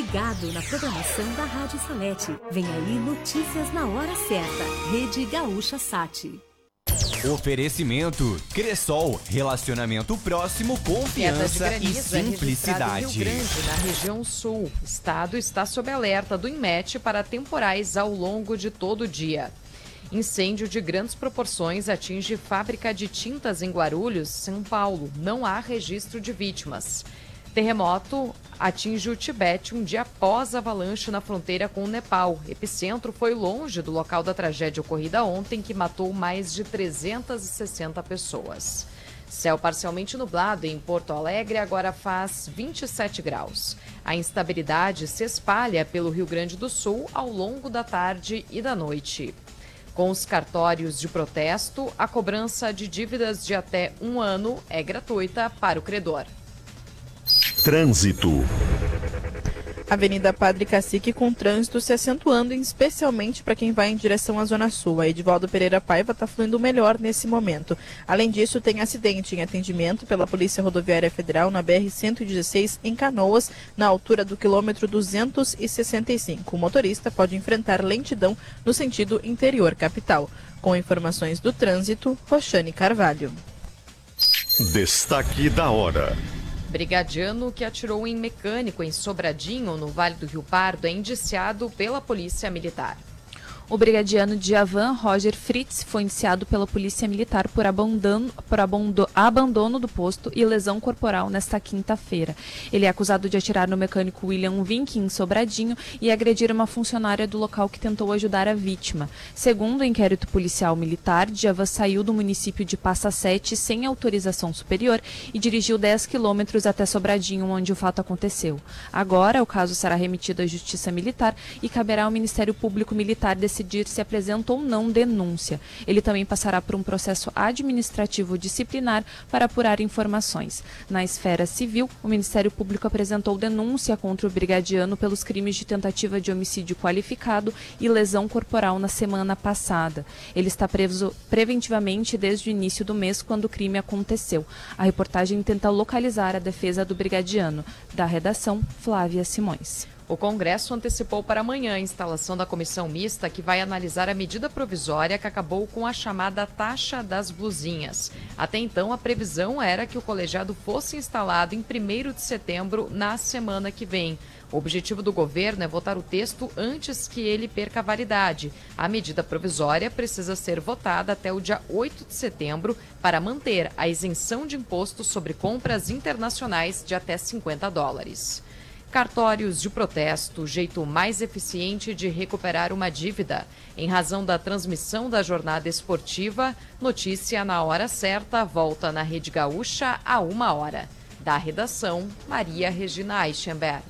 ligado na programação da Rádio Salete. Vem aí notícias na hora certa. Rede Gaúcha Sat. Oferecimento Cressol, relacionamento próximo, confiança e simplicidade. Rio Grande, na região sul. O estado está sob alerta do INMET para temporais ao longo de todo o dia. Incêndio de grandes proporções atinge fábrica de tintas em Guarulhos, São Paulo. Não há registro de vítimas. Terremoto atinge o Tibete um dia após avalanche na fronteira com o Nepal. Epicentro foi longe do local da tragédia ocorrida ontem, que matou mais de 360 pessoas. Céu parcialmente nublado em Porto Alegre, agora faz 27 graus. A instabilidade se espalha pelo Rio Grande do Sul ao longo da tarde e da noite. Com os cartórios de protesto, a cobrança de dívidas de até 1 ano é gratuita para o credor. Trânsito. Avenida Padre Cacique com trânsito se acentuando, especialmente para quem vai em direção à Zona Sul. A Edivaldo Pereira Paiva está fluindo melhor nesse momento. Além disso, tem acidente em atendimento pela Polícia Rodoviária Federal na BR-116 em Canoas, na altura do quilômetro 265. O motorista pode enfrentar lentidão no sentido interior capital. Com informações do trânsito, Roxane Carvalho. Destaque da hora. Brigadiano que atirou em mecânico em Sobradinho, no Vale do Rio Pardo, é indiciado pela Polícia Militar. O brigadiano Djavan Roger Fritz foi indiciado pela Polícia Militar por abandono do posto e lesão corporal nesta quinta-feira. Ele é acusado de atirar no mecânico William Vink em Sobradinho e agredir uma funcionária do local que tentou ajudar a vítima. Segundo o inquérito policial militar, Djavan saiu do município de Passa Sete sem autorização superior e dirigiu 10 quilômetros até Sobradinho, onde o fato aconteceu. Agora, o caso será remetido à Justiça Militar e caberá ao Ministério Público Militar decidir se apresenta ou não denúncia. Ele também passará por um processo administrativo disciplinar para apurar informações. Na esfera civil, o Ministério Público apresentou denúncia contra o brigadiano pelos crimes de tentativa de homicídio qualificado e lesão corporal na semana passada. Ele está preso preventivamente desde o início do mês, quando o crime aconteceu. A reportagem tenta localizar a defesa do brigadiano. Da redação, Flávia Simões. O Congresso antecipou para amanhã a instalação da comissão mista que vai analisar a medida provisória que acabou com a chamada taxa das blusinhas. Até então, a previsão era que o colegiado fosse instalado em 1º de setembro, na semana que vem. O objetivo do governo é votar o texto antes que ele perca a validade. A medida provisória precisa ser votada até o dia 8 de setembro para manter a isenção de imposto sobre compras internacionais de até $50. Cartórios de protesto, jeito mais eficiente de recuperar uma dívida. Em razão da transmissão da jornada esportiva, notícia na hora certa volta na Rede Gaúcha a 1h. Da redação, Maria Regina Eichenberg.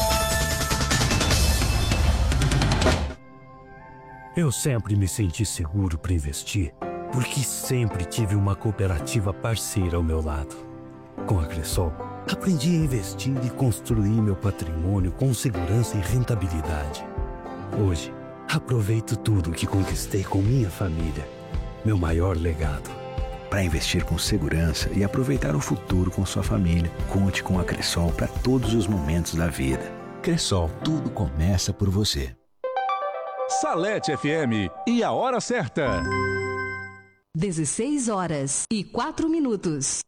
Eu sempre me senti seguro para investir, porque sempre tive uma cooperativa parceira ao meu lado. Com a Cressol, aprendi a investir e construir meu patrimônio com segurança e rentabilidade. Hoje, aproveito tudo que conquistei com minha família, meu maior legado. Para investir com segurança e aproveitar o futuro com sua família, conte com a Cressol para todos os momentos da vida. Cressol, tudo começa por você. Salete FM e a hora certa. 16h04.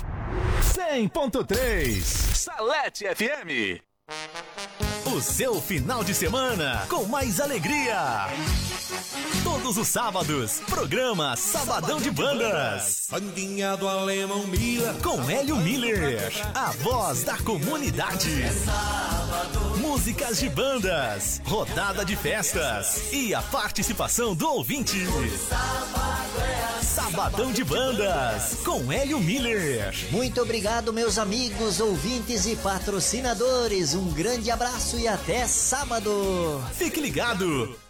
100.3 Salete FM. O seu final de semana com mais alegria. Todos os sábados, programa Sabadão de Bandas. Bandinha do Alemão Miller. Com Hélio Miller, a voz da comunidade. Músicas de bandas, rodada de festas e a participação do ouvinte. Sabadão de Bandas, com Hélio Miller. Muito obrigado, meus amigos, ouvintes e patrocinadores. Um grande abraço e até sábado. Fique ligado.